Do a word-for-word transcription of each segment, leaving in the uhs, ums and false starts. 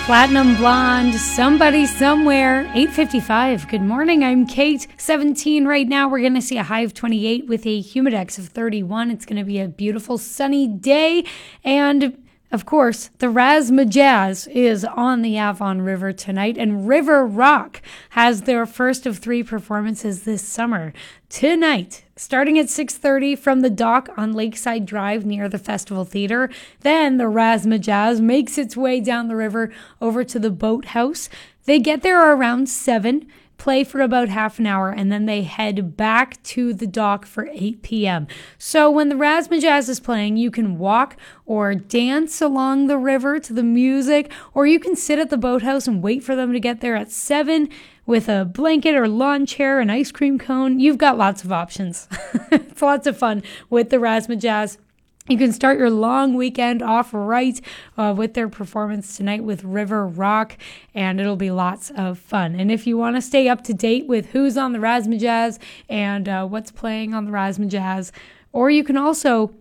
Platinum Blonde, Somebody Somewhere, eight fifty-five. Good morning, I'm Kate. seventeen right now. We're going to see a high of twenty-eight with a humidex of thirty-one. It's going to be a beautiful sunny day. And of course, the Razzmatazz is on the Avon River tonight, and River Rock has their first of three performances this summer. Tonight, starting at six thirty from the dock on Lakeside Drive near the Festival Theater. Then the Razzmatazz makes its way down the river over to the Boathouse. They get there around seven, play for about half an hour, and then they head back to the dock for eight p.m. So when the Razzmatazz is playing, you can walk or dance along the river to the music, or you can sit at the Boathouse and wait for them to get there at seven with a blanket or lawn chair, an ice cream cone. You've got lots of options. It's lots of fun with the Razzmatazz. You can start your long weekend off right uh, with their performance tonight with River Rock, and it'll be lots of fun. And if you want to stay up to date with who's on the Razzmatazz and uh, what's playing on the Razzmatazz, or you can also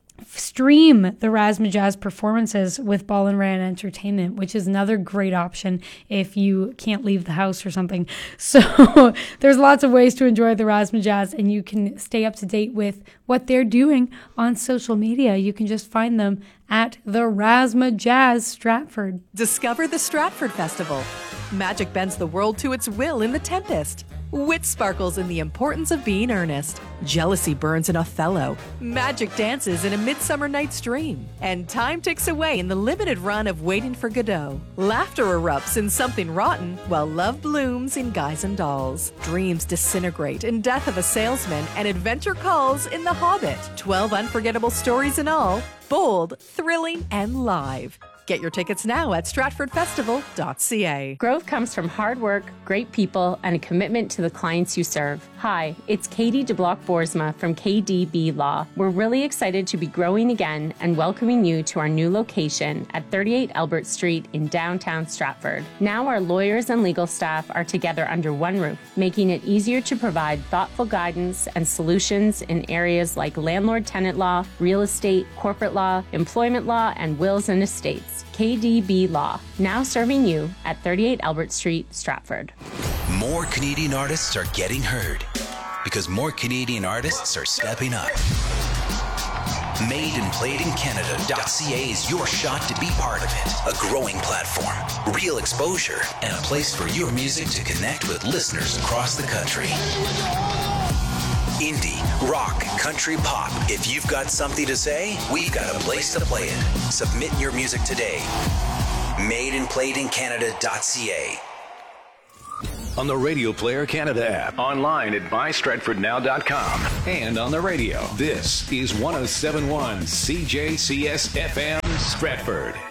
stream the Razzmatazz performances with Ball and Rand Entertainment, which is another great option if you can't leave the house or something. So there's lots of ways to enjoy the Razzmatazz, and you can stay up to date with what they're doing on social media. You can just find them at the Razzmatazz Stratford. Discover the Stratford Festival. Magic bends the world to its will in The Tempest. Wit sparkles in the importance of being earnest. Jealousy burns in Othello. Magic dances in A Midsummer Night's Dream. And time ticks away in the limited run of Waiting for Godot. Laughter erupts in Something Rotten, while love blooms in Guys and Dolls. Dreams disintegrate in Death of a Salesman, and adventure calls in The Hobbit. Twelve unforgettable stories in all. Bold, thrilling, and live. Get your tickets now at stratford festival dot c a. Growth comes from hard work, great people, and a commitment to the clients you serve. Hi, it's Katie DeBlock-Boersma from K D B Law. We're really excited to be growing again and welcoming you to our new location at thirty-eight Albert Street in downtown Stratford. Now our lawyers and legal staff are together under one roof, making it easier to provide thoughtful guidance and solutions in areas like landlord-tenant law, real estate, corporate law, employment law, and wills and estates. K D B Law, now serving you at thirty-eight Albert Street, Stratford. More Canadian artists are getting heard because more Canadian artists are stepping up. made and played in Canada dot c a is your shot to be part of it. A growing platform, real exposure, and a place for your music to connect with listeners across the country. Indie, rock, country, pop. If you've got something to say, we've got a place to play it. Submit your music today. made and played in Canada dot c a. On the Radio Player Canada app, online at my stratford now dot com, and on the radio. This is one oh seven point one C J C S F M Stratford.